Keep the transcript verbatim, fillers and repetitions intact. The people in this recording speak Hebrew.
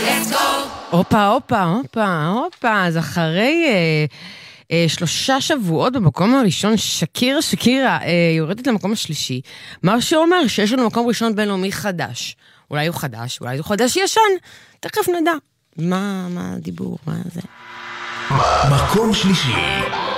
הופה, הופה, הופה, הופה, אז אחרי אה, אה, שלושה שבועות במקום הראשון, שקירה, שקירה אה, יורדת למקום השלישי, מה שאומר שיש לנו מקום ראשון בינלאומי חדש. אולי הוא חדש, אולי הוא חדש ישן, תכף נדע. מה, מה הדיבור, מה זה? מקום שלישי.